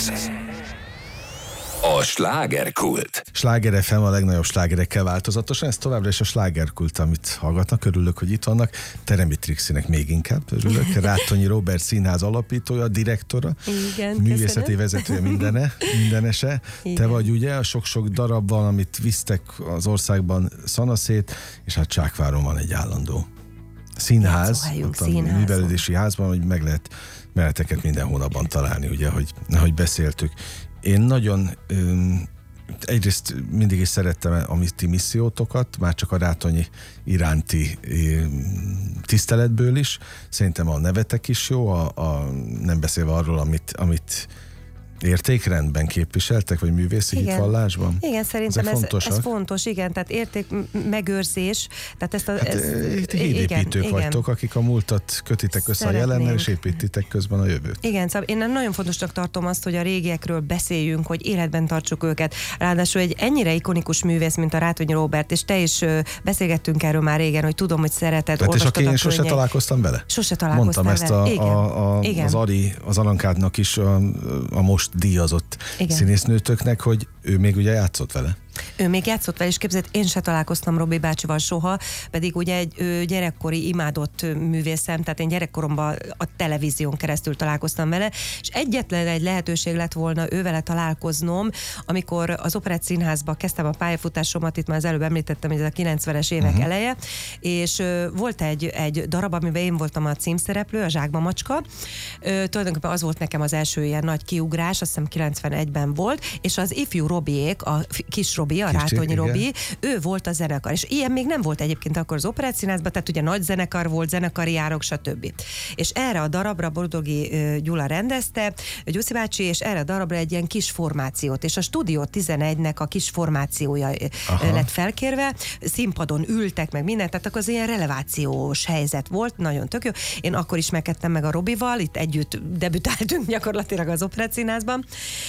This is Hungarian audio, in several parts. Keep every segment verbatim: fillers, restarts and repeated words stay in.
A slágerkult. Sláger ef em a legnagyobb slágerekkel változatosan, ez továbbra is a slágerkult, amit hallgatnak. Örülök, hogy itt vannak. Teremi Trixinek még inkább örülök. Rátonyi Róbert színház alapítója, direktora, igen, művészeti köszönöm. vezetője mindene, mindenese. Igen. Te vagy ugye a sok-sok darabbal, amit visztek az országban szanaszét, és hát Csákváron van egy állandó színház, ott a művelődési házban, hogy meg lehet mereteket minden hónapban találni, ugye, hogy, ahogy beszéltük. Én nagyon öm, egyrészt mindig is szerettem a ti missziótokat, már csak a Rátonyi iránti öm, tiszteletből is. Szerintem a nevetek is jó, a, a, nem beszélve arról, amit, amit értékrendben képviseltek, vagy művészi igen. hitvallásban? Igen, szerintem ez, ez fontos, igen, tehát érték megőrzés, tehát ezt a... Hát, ez, hídépítők vagytok, akik a múltat kötitek össze Szeretnénk. a jelennel, és építitek közben a jövőt. Igen, szóval én nagyon fontosnak tartom azt, hogy a régiekről beszéljünk, hogy életben tartsuk őket. Ráadásul egy ennyire ikonikus művész, mint a Rátonyi Róbert, és te is beszélgettünk erről már régen, hogy tudom, hogy szereted, tehát és aki én sose találkoztam vele? Sose találkoztam Mondtam vele. ezt a, a, a, az Ari, az Alankádnak is a, a most díjazott igen. színésznőtöknek, hogy ő még ugye játszott vele. Ő még játszott vele, és képzeld, én se találkoztam Robi bácsival soha, pedig ugye egy ő gyerekkori imádott művészem, tehát én gyerekkoromban a televízión keresztül találkoztam vele, és egyetlen egy lehetőség lett volna ővele találkoznom, amikor az Operett Színházba kezdtem a pályafutásomat, itt már az előbb említettem, hogy ez a kilencvenes évek uh-huh. eleje, és uh, volt egy, egy darab, amiben én voltam a címszereplő, a Zsákba macska. Uh, tulajdonképpen az volt nekem az első ilyen nagy kiugrás, azt hiszem kilencvenegyben volt, és az ifjú Robiék, a kis Robi, a Rátonyi Robi, ő volt a zenekar. És ilyen még nem volt egyébként akkor az Operett Színházban, tehát ugye nagy zenekar volt, zenekari járok, stb. És erre a darabra Boldogi Gyula rendezte, Gyuszi bácsi, és erre a darabra egy ilyen kis formációt, és a Stúdió tizenegynek a kis formációja Aha. lett felkérve, színpadon ültek meg mindent, tehát akkor az ilyen relevációs helyzet volt, nagyon tök jó. Én akkor ismerkedtem meg a Robival, itt együtt debütáltunk gyakorlatilag az Operett Színházban,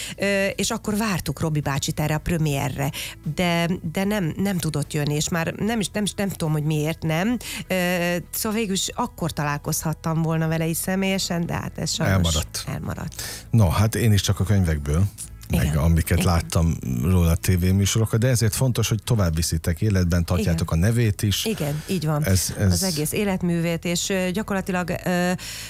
és akkor vártuk Robi bácsit erre a premierre. De, de nem, nem tudott jönni, és már nem is, nem is nem tudom, hogy miért nem. Szóval végül is akkor találkozhattam volna vele is személyesen, de hát ez sajnos elmaradt. elmaradt. No, hát én is csak a könyvekből, meg igen, amiket igen. láttam róla a tévéműsorokat, de ezért fontos, hogy tovább viszitek életben, tartjátok igen. a nevét is. Igen, így van. Ez, ez... Az egész életművét, és gyakorlatilag ö,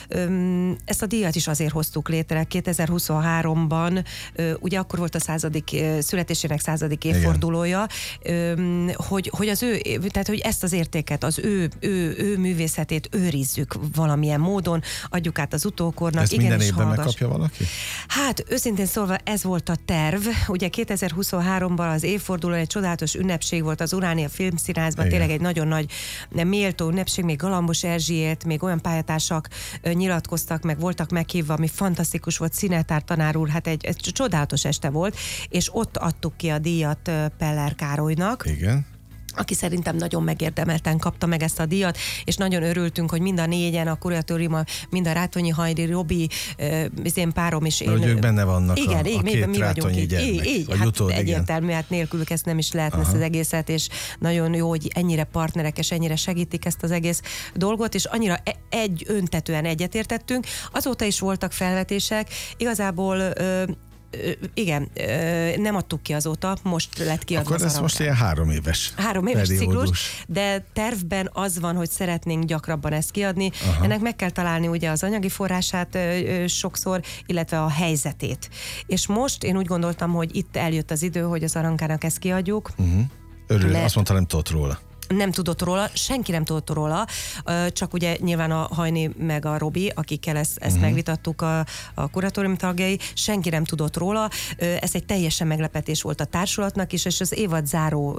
ö, ezt a díjat is azért hoztuk létre kétezer-huszonháromban, ö, ugye akkor volt a századik, születésének századik évfordulója, ö, hogy, hogy az ő, tehát hogy ezt az értéket, az ő, ő, ő művészetét őrizzük valamilyen módon, adjuk át az utókornak. Ezt minden évben megkapja valaki? Hát őszintén szólva ez volt a terv. Ugye kétezer-huszonháromban az évforduló egy csodálatos ünnepség volt az Uránia Filmszínházban, tényleg egy nagyon nagy méltó ünnepség, még Galambos Erzsiét, még olyan pályatársak nyilatkoztak, meg voltak meghívva, ami fantasztikus volt, Színetár tanár úr, hát egy, egy csodálatos este volt, és ott adtuk ki a díjat Peller Károlynak. Igen. Aki szerintem nagyon megérdemelten kapta meg ezt a díjat, és nagyon örültünk, hogy mind a négyen, a kuratóriumban, mind a Rátonyi Hajdi, Robi, az én párom is. Én, hogy ők benne vannak igen, a, így, a két mi Rátonyi így, gyermek. Így, így hát egyértelmű, hát nélkülük ezt nem is lehetne ezt az egészet, és nagyon jó, hogy ennyire partnerek, és ennyire segítik ezt az egész dolgot, és annyira egy öntetően egyetértettünk. Azóta is voltak felvetések, igazából ö, igen, nem adtuk ki azóta, most lett kiadva. Akkor ez most ilyen három éves Három éves ciklus, de tervben az van, hogy szeretnénk gyakrabban ezt kiadni. Aha. Ennek meg kell találni ugye az anyagi forrását ö, sokszor, illetve a helyzetét. És most én úgy gondoltam, hogy itt eljött az idő, hogy az Arankának ezt kiadjuk. Uh-huh. Örül, mert... azt mondta, nem tudott róla. Nem tudott róla, senki nem tudott róla, csak ugye nyilván a Hajni meg a Robi, akikkel ezt, ezt uh-huh. megvitattuk a, a kuratórium tagjai, senki nem tudott róla. Ez egy teljesen meglepetés volt a társulatnak is, és az évad záró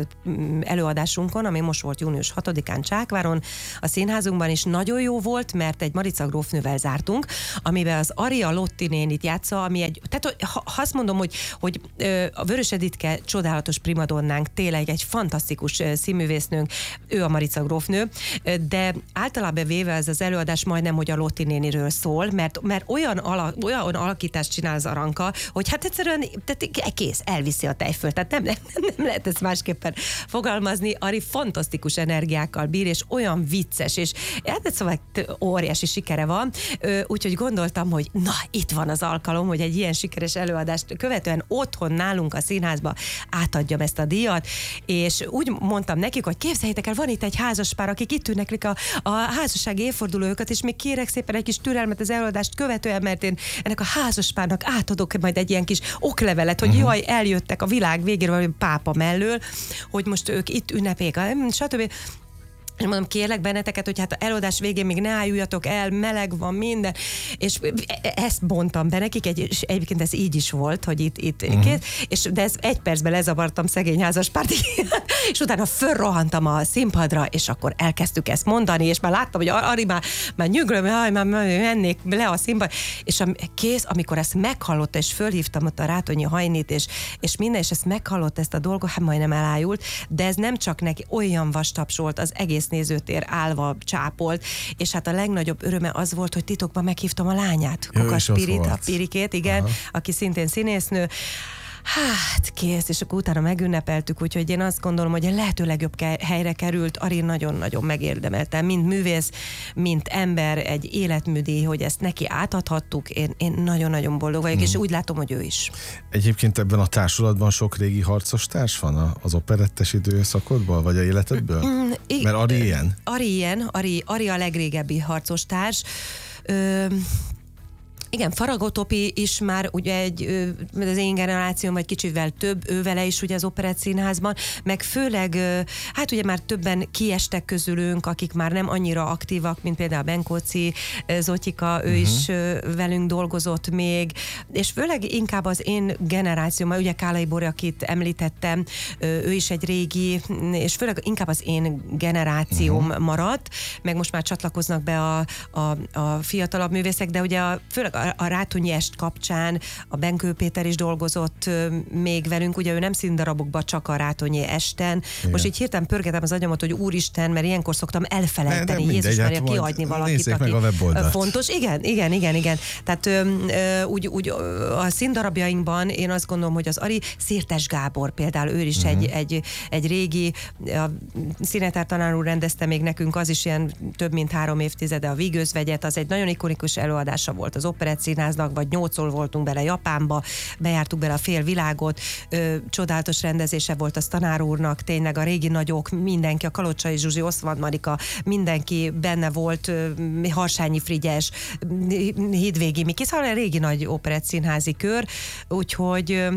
előadásunkon, ami most volt június hatodikán Csákváron, a színházunkban is nagyon jó volt, mert egy Marica grófnővel zártunk, amiben az Aria Lotti nénit játsza, ami egy, tehát ha, ha azt mondom, hogy, hogy a Vörös Editke csodálatos primadonnánk, tényleg egy fantasztikus színmű művésznőnk, ő a Marica grófnő, de általában véve ez az előadás majdnem, hogy a Lotti néniről szól, mert, mert olyan, ala, olyan alakítást csinál az Aranka, hogy hát egyszerűen tehát kész, elviszi a tejfölt, tehát nem, nem, nem lehet ezt másképpen fogalmazni. Ari fantasztikus energiákkal bír, és olyan vicces, és hát szóval óriási sikere van, úgyhogy gondoltam, hogy na, itt van az alkalom, hogy egy ilyen sikeres előadást követően otthon nálunk a színházba átadjam ezt a díjat, és úgy mondtam nekik, hogy képzeljétek el, van itt egy házaspár, akik itt ünneplik a, a házassági évfordulójukat, és még kérek szépen egy kis türelmet az előadást követően, mert én ennek a házaspárnak átadok majd egy ilyen kis oklevelet, hogy uh-huh. jaj, eljöttek a világ végére, vagy pápa mellől, hogy most ők itt ünnepeljék, stb. És mondom, kérlek benneteket, hogy hát a előadás végén még ne álljuljatok el, meleg van minden, és ezt bontam be nekik, egy, és egyébként ez így is volt, hogy itt, itt uh-huh. két, és de ez egy percben lezavartam szegény házaspárt, és utána fölrohantam a színpadra, és akkor elkezdtük ezt mondani, és már láttam, hogy Ari már, már nyugröm, már, már mennék le a színpad, és a kész, amikor ezt meghallotta, és fölhívtam ott a Rátonyi Hajnit, és, és minden, és ezt meghallott ezt a dolgot, hát majdnem elájult, de ez nem csak neki, olyan vastapsolt az egész nézőtér állva csápolt, és hát a legnagyobb öröme az volt, hogy titokban meghívtam a lányát, Kukas Pirit, a Pirikét, igen, aha. aki szintén színésznő. Hát kész, és akkor utána megünnepeltük, úgyhogy én azt gondolom, hogy a lehető legjobb helyre került, Ari nagyon-nagyon megérdemelte, mint művész, mint ember, egy életműdíj, hogy ezt neki átadhattuk, én, én nagyon-nagyon boldog vagyok, hmm. és úgy látom, hogy ő is. Egyébként ebben a társulatban sok régi harcos társ van az operettes időszakodban, vagy a életedből? Mm, Mert Ari ilyen? Ari ilyen, Ari, Ari a legrégebbi harcos társ. Ö, Igen, Faragó Topi is már ugye egy, az én generációm, vagy kicsivel több, ő vele is ugye az Operett Színházban, meg főleg, hát ugye már többen kiestek közülünk, akik már nem annyira aktívak, mint például Benkóci Zotyika, ő uh-huh. is velünk dolgozott még, és főleg inkább az én generációm, ugye Kálai Bori, akit említettem, ő is egy régi, és főleg inkább az én generációm uh-huh. maradt, meg most már csatlakoznak be a, a, a fiatalabb művészek, de ugye a, főleg a Rátonyi est kapcsán a Benkő Péter is dolgozott még velünk, ugye ő nem színdarabokban, csak a Rátonyi esten. Igen. Most így hirtelen pörgetem az agyamat, hogy úristen, mert ilyenkor szoktam elfelejteni, ne, Jézus Mária, hát kihagyni valakit, aki fontos. Igen, igen, igen, igen. Tehát ö, úgy, úgy a színdarabjainkban én azt gondolom, hogy az Ari, Szirtes Gábor például, ő is uh-huh. egy, egy, egy régi, a színetár tanár úr rendezte még nekünk, az is ilyen több mint három évtizede a Vígőzvegyet, az egy nagyon ikonikus előadása volt az Operett Színháznak, vagy nyolcszor voltunk bele Japánba, bejártuk bele a fél világot, ö, csodálatos rendezése volt az tanár úrnak, tényleg a régi nagyok, mindenki, a Kalocsai Zsuzsi, Oszvad Marika, mindenki benne volt, ö, Harsányi Frigyes, Hídvégi Miki, szóval a régi nagy operett színházi kör, úgyhogy ö,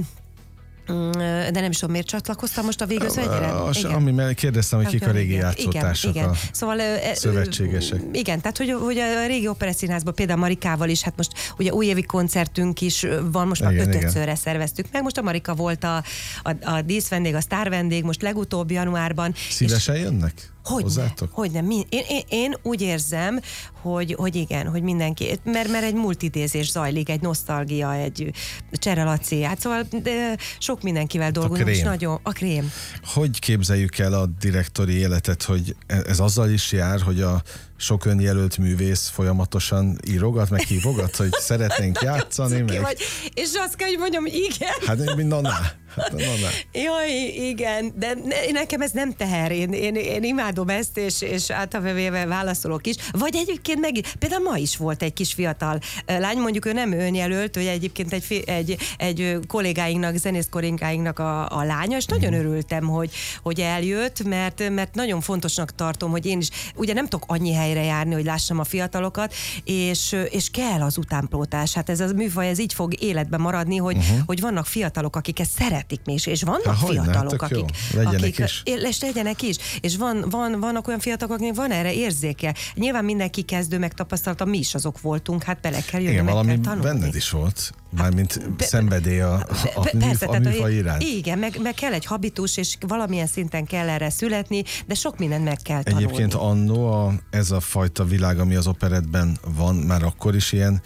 de nem is tudom, miért csatlakoztam most a Végőzvegyre? Ami mellett kérdeztem, hogy kik a régi játszótársak, igen, igen. a szóval, szövetségesek. Igen, tehát hogy, hogy a régi operettszínházban például Marikával is, hát most ugye újévi koncertünk is van, most már ötödszörre szerveztük meg, most a Marika volt a, a, a díszvendég, a sztárvendég, most legutóbb januárban. Szívesen és jönnek? Hogyne, hogyne. Én, én, én úgy érzem, hogy, hogy igen, hogy mindenki, mert, mert egy multidézés zajlik, egy nosztalgia, egy Csere Laci, hát szóval de sok mindenkivel dolgozunk, és nagyon, a krém. Hogy képzeljük el a direktori életet, hogy ez azzal is jár, hogy a sok önjelölt művész folyamatosan írogat, meg hívogat, hogy szeretnénk játszani, meg... Vagy, és azt kell, hogy mondjam, hogy igen. Hát mint annál. Hát, Jaj, igen, de ne, nekem ez nem teher, én, én, én imádom ezt, és, és általában válaszolok is. Vagy egyébként meg, például ma is volt egy kis fiatal lány, mondjuk ő nem önjelölt, hogy egyébként egy, egy, egy kollégáinknak, zenész kollégáinknak a, a lánya, és nagyon örültem, hogy, hogy eljött, mert, mert nagyon fontosnak tartom, hogy én is, ugye nem tudok annyi helyre járni, hogy lássam a fiatalokat, és, és kell az utánpótlás. Hát ez a műfaj, ez így fog életben maradni, hogy, uh-huh. hogy vannak fiatalok, akik ezt szeretik még, és vannak Há, fiatalok, akik, legyenek akik is. És legyenek is. És van, van, vannak olyan fiatalok, akik van erre érzéke. Nyilván mindenki kezdő megtapasztalta, mi is azok voltunk, hát bele kell jönni, igen, meg valami kell tanulni. Benned is volt, mármint be, szenvedély a, a, be, persze, a műfaj iránt. Igen, meg, meg kell egy habitus, és valamilyen szinten kell erre születni, de sok mindent meg kell tanulni. Egyébként annó a, ez a fajta világ, ami az operettben van, már akkor is ilyen,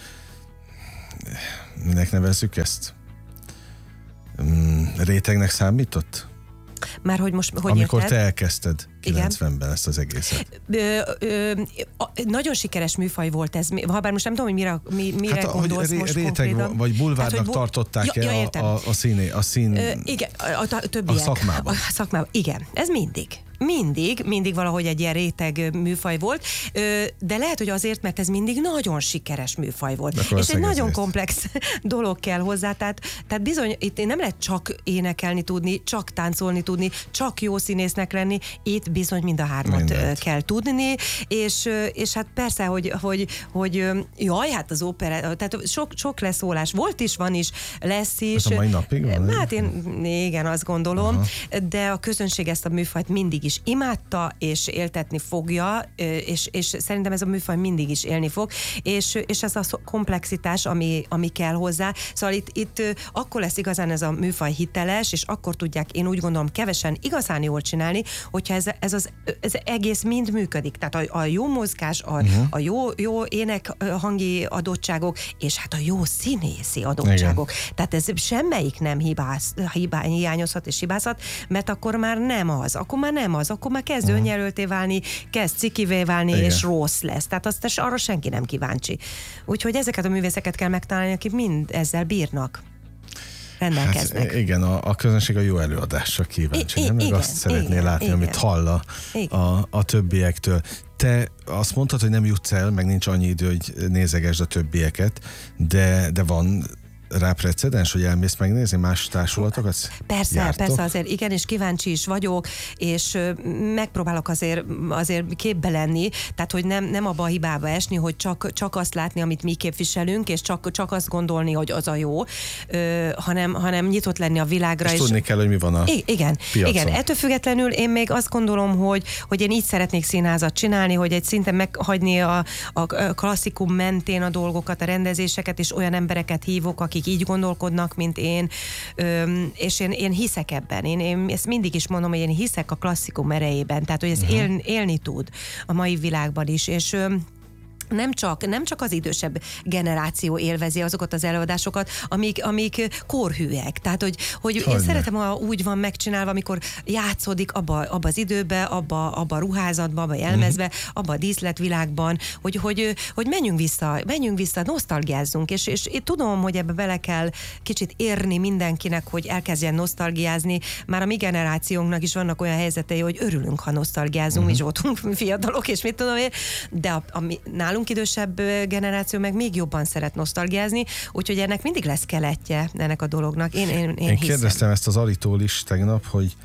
minek nevezzük ezt? Rétegnek számított? Már hogy most, hogy Amikor érted? te elkezdted kilencvenben ezt az egészet. Ö, ö, a, nagyon sikeres műfaj volt ez, habár most nem tudom, hogy mire, mi, mire hát, gondolsz ré, most réteg, konkrétan. vagy bulvárnak hát, tartották-e ja, ja, a, a, a, színé, a szín... Ö, igen, a, a, a többiek. A szakmában. A szakmában, igen. Ez mindig. Mindig, mindig valahogy egy ilyen réteg műfaj volt, de lehet, hogy azért, mert ez mindig nagyon sikeres műfaj volt. Akkor és egy nagyon ezért. komplex dolog kell hozzá, tehát, tehát bizony itt nem lehet csak énekelni tudni, csak táncolni tudni, csak jó színésznek lenni, itt bizony mind a hármat Mindent. kell tudni, és, és hát persze, hogy, hogy, hogy jaj, hát az opera, tehát sok, sok leszólás volt is, van is, lesz is. Ez a mai napig van? Hát én igen, azt gondolom, Aha. de a közönség ezt a műfajt mindig is imádta, és éltetni fogja, és, és szerintem ez a műfaj mindig is élni fog, és, és ez a komplexitás, ami, ami kell hozzá. Szóval itt, itt akkor lesz igazán ez a műfaj hiteles, és akkor tudják, én úgy gondolom, kevesen igazán jól csinálni, hogyha ez, ez az ez egész mind működik. Tehát a, a jó mozgás, a, uh-huh. a jó, jó énekhangi adottságok, és hát a jó színészi adottságok. Igen. Tehát ez semmelyik nem hibáz, hibá, hiányozhat és hibázhat, mert akkor már nem az, akkor már nem az, akkor már kezd uh-huh. önjelölté válni, kezd cikivé válni, Igen. és rossz lesz. Tehát azt arra senki nem kíváncsi. Úgyhogy ezeket a művészeket kell megtalálni, akik mind ezzel bírnak. Rendelkeznek. Hát igen, a, a közönség a jó előadásra kíváncsi, I- nem? Meg igen, azt szeretné igen, látni, igen. amit hall a, a, a többiektől. Te azt mondtad, hogy nem jutsz el, meg nincs annyi idő, hogy nézegesd a többieket, de, de van rá precedens, hogy elmész megnézni más társulatokat? Persze, Jártok? persze, azért igen, és kíváncsi is vagyok, és megpróbálok azért, azért képbe lenni, tehát hogy nem, nem abba a hibába esni, hogy csak, csak azt látni, amit mi képviselünk, és csak, csak azt gondolni, hogy az a jó, ö, hanem, hanem nyitott lenni a világra. És, és tudni kell, hogy mi van a I- igen, piacon. igen, ettől függetlenül én még azt gondolom, hogy, hogy én így szeretnék színházat csinálni, hogy egy szinten meghagyni a, a klasszikum mentén a dolgokat, a rendezéseket, és olyan embereket hívok, akik így gondolkodnak, mint én, Öm, és én, én hiszek ebben. Én, én ezt mindig is mondom, hogy én hiszek a klasszikum erejében, tehát hogy ez uh-huh. él, élni tud a mai világban is, és öm, Nem csak, nem csak az idősebb generáció élvezi azokat az előadásokat, amik, amik korhűek. Tehát, hogy, hogy én szeretem, ha úgy van megcsinálva, amikor játszódik abba, abba az időbe, abba, abba a ruházatba, abba a jelmezbe, abba a díszletvilágban, hogy, hogy, hogy menjünk vissza, menjünk vissza, nosztalgiázzunk, és, és én tudom, hogy ebbe bele kell kicsit érni mindenkinek, hogy elkezdjen nosztalgiázni. Már a mi generációnknak is vannak olyan helyzetei, hogy örülünk, ha nosztalgiázunk, uh-huh. mi is voltunk fiatalok, és mit tudom én, de a, a, nálunk idősebb generáció meg még jobban szeret nosztalgiázni, úgyhogy ennek mindig lesz keletje ennek a dolognak. Én, én, én, én kérdeztem ezt az Aritól is tegnap, hogy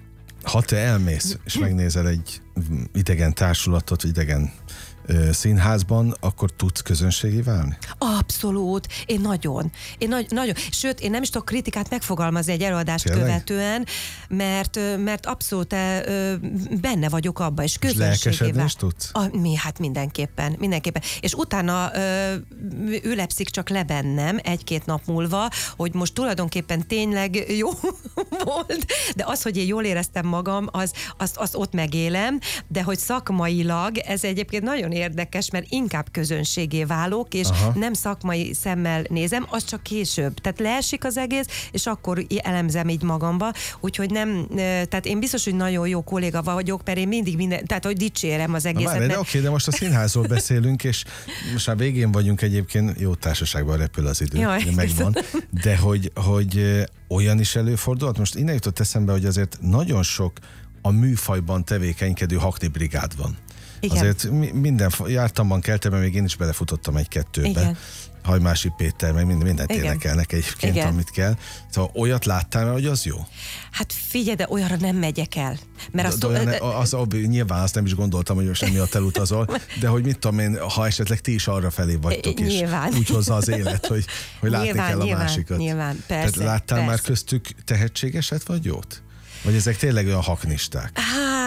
ha te elmész és megnézel egy idegen társulatot, vagy idegen ö, színházban, akkor tudsz közönségi válni? Abszolút. Én nagyon. Én nagy, nagyon. Sőt, én nem is tudok kritikát megfogalmazni egy előadást Tényleg? követően, mert, mert abszolút ö, benne vagyok abba, és közönségével. Lelkesedni is tudsz? A, mi, hát mindenképpen, mindenképpen. És utána ö, ülepszik csak le bennem egy-két nap múlva, hogy most tulajdonképpen tényleg jó volt, de az, hogy én jól éreztem magam, az, azt, azt ott megélem, de hogy szakmailag ez egyébként nagyon érdekes, mert inkább közönségé válok, és Aha. nem szakmai szemmel nézem, az csak később. Tehát leesik az egész, és akkor elemzem így magamba, úgyhogy nem, tehát én biztos, hogy nagyon jó kolléga vagyok, mert én mindig minden, tehát hogy dicsérem az egészet. Várj, de oké, de most a színházról beszélünk, és most már végén vagyunk egyébként, jó társaságban repül az idő, Jaj, megvan, de hogy, hogy olyan is előfordulhat. Most innen jutott eszembe, hogy azért nagyon sok a műfajban tevékenykedő hakni brigád van. Igen. Azért minden, jártamban, keltemben, még én is belefutottam egy-kettőbe. Igen. Hajmási Péter, meg minden, mindent Igen. énekelnek egyébként, Igen. amit kell. Szóval olyat láttál, hogy az jó? Hát figyelj, de olyanra nem megyek el. Mert de, azt de olyan, az, az, nyilván azt nem is gondoltam, hogy most emiatt elutazol, de hogy mit tudom én, ha esetleg ti is arra felé vagytok, és úgy hozza az élet, hogy, hogy látni nyilván, kell a nyilván, másikat. Nyilván, persze. Tehát láttál persze. már köztük tehetségeset, vagy jót? Vagy ezek tényleg olyan haknisták? Hát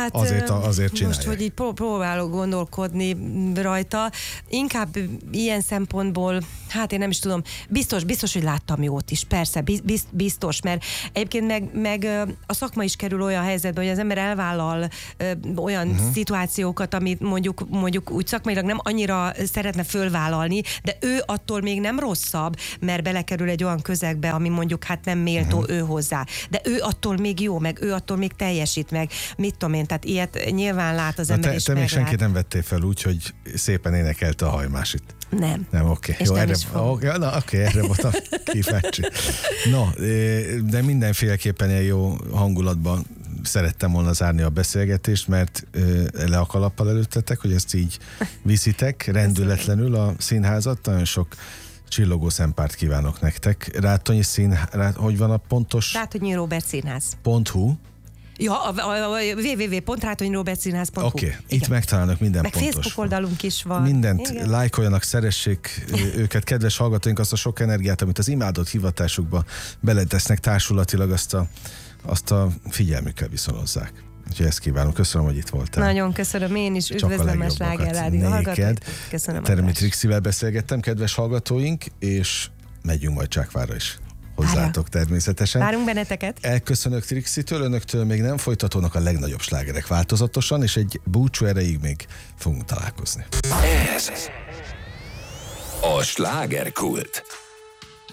Hát azért, azért csinálják. most, hogy így próbálok gondolkodni rajta, inkább ilyen szempontból, hát én nem is tudom, biztos, biztos, hogy láttam jót is, persze, biztos, mert egyébként meg, meg a szakma is kerül olyan helyzetbe, hogy az ember elvállal olyan uh-huh. szituációkat, amit mondjuk, mondjuk úgy szakmailag nem annyira szeretne fölvállalni, de ő attól még nem rosszabb, mert belekerül egy olyan közegbe, ami mondjuk hát nem méltó uh-huh. ő hozzá. De ő attól még jó, meg ő attól még teljesít, meg mit tudom én, tehát ilyet nyilván lát az na ember te, is te még meglát. senkit nem vettél fel úgy, hogy szépen énekelte a Hajmásit. Nem. Nem, oké. Okay. Jó, erre, okay, na, oké, okay, erre voltam kíváncsi. No, de mindenféleképpen ilyen jó hangulatban szerettem volna zárni a beszélgetést, mert le a kalappal előttetek, hogy ezt így viszitek rendületlenül a színházat. Nagyon sok csillogó szempárt kívánok nektek. Rátonyi Színház, hogy van a pontos? Rátonyi Róbert Színház. .hu. Ja, a, a, a double-u double-u double-u pont rátonyi róbert színház pont hu. Oké, okay. Itt megtalálnak minden meg pontos. Facebook oldalunk is van. Mindent igen. lájkoljanak, szeressék őket, kedves hallgatóink, azt a sok energiát, amit az imádott hivatásukba beletesznek társulatilag, azt a, azt a figyelmükkel viszonozzák. Úgyhogy ezt kívánom. Köszönöm, hogy itt voltál. Nagyon köszönöm én is. Üdvözlöm a Sláger Rádió hallgatóit. Köszönöm. Teremi Trixivel beszélgettem, kedves hallgatóink, és megyünk majd Csákvárra is. Hozzátok természetesen. Várunk benneteket. Elköszönök Trixitől, önöktől még nem folytatódnak a legnagyobb slágerek változatosan, és egy búcsú erejéig még fogunk találkozni. Ez a Slágerkult.